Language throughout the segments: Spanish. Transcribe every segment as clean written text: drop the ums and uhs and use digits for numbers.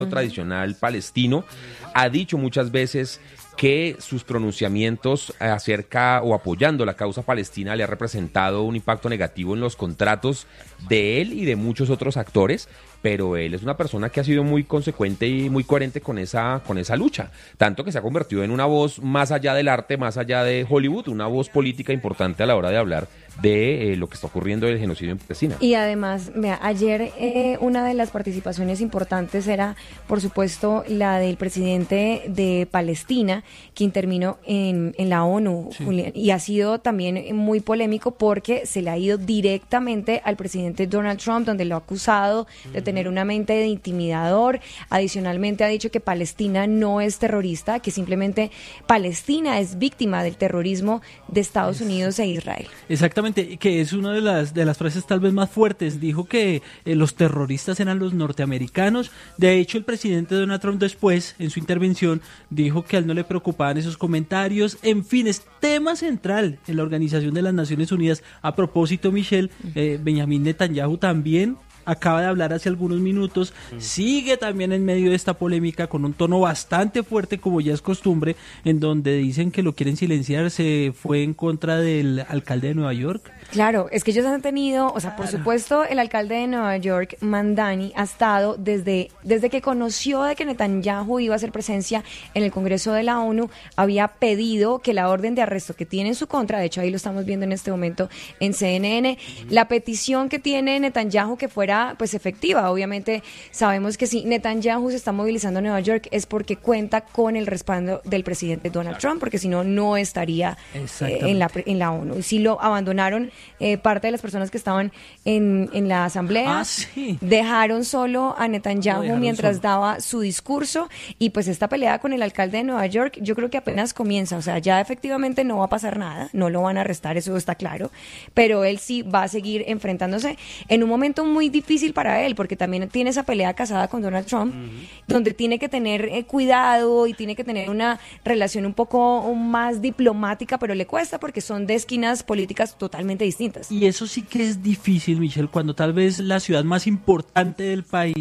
tradicional palestino, ha dicho muchas veces que sus pronunciamientos acerca o apoyando la causa palestina le ha representado un impacto negativo en los contratos de él y de muchos otros actores, pero él es una persona que ha sido muy consecuente y muy coherente con esa lucha, tanto que se ha convertido en una voz más allá del arte, más allá de Hollywood, una voz política importante a la hora de hablar de lo que está ocurriendo del genocidio en Palestina. Y además, vea, ayer una de las participaciones importantes era, por supuesto, la del presidente de Palestina, que intervino en la ONU, sí. Julián, y ha sido también muy polémico porque se le ha ido directamente al presidente Donald Trump, donde lo ha acusado de tener una mente de intimidador. Adicionalmente ha dicho que Palestina no es terrorista, que simplemente Palestina es víctima del terrorismo de Estados Unidos e Israel. Exactamente, que es una de las frases tal vez más fuertes. Dijo que los terroristas eran los norteamericanos. De hecho, el presidente Donald Trump después, en su intervención, dijo que a él no le preocupaban esos comentarios. En fin, es tema central en la Organización de las Naciones Unidas. A propósito, Michelle, Benjamín Netanyahu también acaba de hablar hace algunos minutos, sigue también en medio de esta polémica con un tono bastante fuerte, como ya es costumbre, en donde dicen que lo quieren silenciar. Se fue en contra del alcalde de Nueva York. Claro, es que ellos han tenido, o sea, por supuesto, el alcalde de Nueva York, Mamdani, ha estado desde que conoció de que Netanyahu iba a hacer presencia en el Congreso de la ONU, había pedido que la orden de arresto que tiene en su contra, de hecho ahí lo estamos viendo en este momento en CNN, la petición que tiene Netanyahu que fuera pues efectiva. Obviamente sabemos que si Netanyahu se está movilizando a Nueva York es porque cuenta con el respaldo del presidente Donald Trump, porque si no, no estaría en la ONU. Y si lo abandonaron, parte de las personas que estaban en la asamblea dejaron solo a Netanyahu mientras daba su discurso, y pues esta pelea con el alcalde de Nueva York yo creo que apenas comienza. O sea, ya efectivamente no va a pasar nada, no lo van a arrestar, eso está claro, pero él sí va a seguir enfrentándose en un momento muy difícil para él, porque también tiene esa pelea casada con Donald Trump, donde tiene que tener cuidado y tiene que tener una relación un poco más diplomática, pero le cuesta porque son de esquinas políticas totalmente distintas. Y eso sí que es difícil, Michelle, cuando tal vez la ciudad más importante del país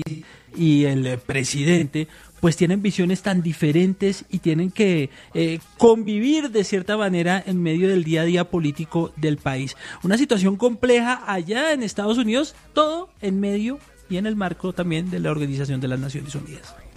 y el presidente pues tienen visiones tan diferentes y tienen que convivir de cierta manera en medio del día a día político del país. Una situación compleja allá en Estados Unidos, todo en medio y en el marco también de la Organización de las Naciones Unidas.